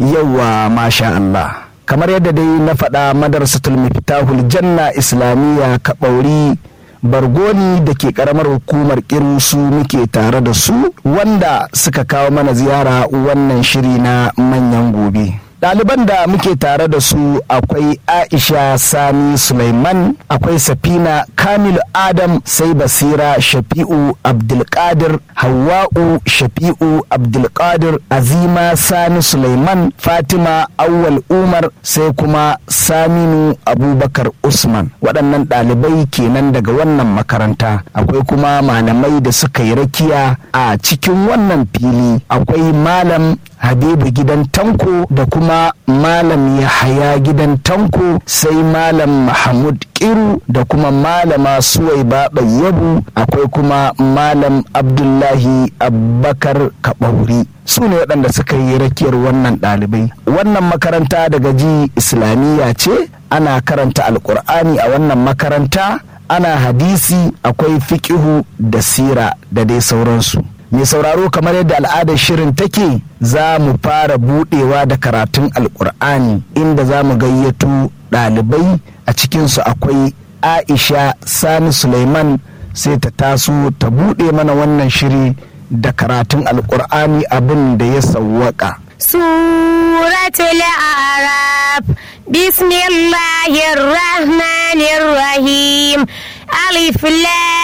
Yawwa masha Allah. Kamar yadda dai na faɗa, madarsatul miftahul janna islamiyya Kaɓauri Bargoni da ke karamar hukumar Kirusu muke tare da su, wanda suka kawo mana ziyara wannan shiri na manyan gobe. Ɗaliban da muke tare da su akwai Aisha Sani Sulaiman, akwai Safina Kamilu Adam, sai Basira Shafi'u Abdulkadir, Hawwa'u Shafi'u Abdulkadir, Azima Sani Sulaiman, Fatima Awwal Umar, sai kuma Saminu Abubakar Usman. Waɗannan ɗalibai kenan daga wannan makaranta. Akwai kuma malamai da suka yi rakiya a cikin wannan fili. Akwai Malam Habibu Gidan Tanko da kuma Malam Yahaya Gidan Tanko, sai Malam Mahmud Kiru da kuma Malama Suwaiba Bayyabu, akwai kuma Malam Abdullahi Abubakar Kaɓauri. Su ne waɗanda suka yi rakiyar wannan ɗalibai. Wannan makaranta daga ji islamiyya ce, ana karanta alƙur'ani a wannan makaranta, ana hadisi, akwai fiƙihu da sira da dai sauransu. Mai sauraro, kamar yadda al'adar shirin take, za mu fara budewa da karatun alkur'ani, inda za mu gayyato ɗalibai. A cikinsu akwai Aisha Sani Suleiman, sai ta taso ta bude mana wannan shiri da karatun alkur'ani abin da ya sawwaka. Suratul A'raf. Bismillahir Rahmanir Rahim. Alif Lam